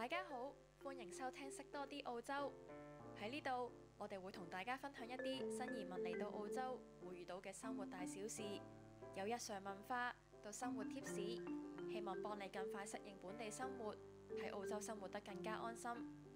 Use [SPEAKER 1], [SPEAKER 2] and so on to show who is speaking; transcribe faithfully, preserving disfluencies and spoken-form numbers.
[SPEAKER 1] 大家好，歡迎收聽識多啲澳洲。喺呢度，我哋會同大家分享一啲新移民嚟到澳洲會遇到嘅生活大小事，由日常文化到生活貼士，希望幫你更快適應本地生活，喺澳洲生活得更加安心。